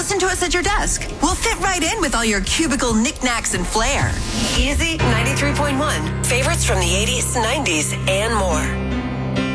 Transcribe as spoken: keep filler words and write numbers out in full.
listen to us at your desk. We'll fit right in with all your cubicle knickknacks and flair. Easy ninety-three point one. Favorites from the eighties, nineties, and more.